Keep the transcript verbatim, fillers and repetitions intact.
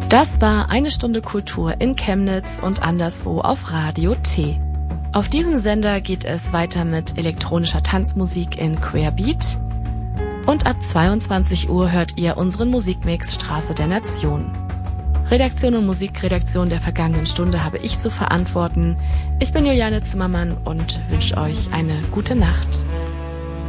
Das war eine Stunde Kultur in Chemnitz und anderswo auf Radio T. Auf diesem Sender geht es weiter mit elektronischer Tanzmusik in Querbeat. Und ab zweiundzwanzig Uhr hört ihr unseren Musikmix Straße der Nation. Redaktion und Musikredaktion der vergangenen Stunde habe ich zu verantworten. Ich bin Juliane Zimmermann und wünsche euch eine gute Nacht.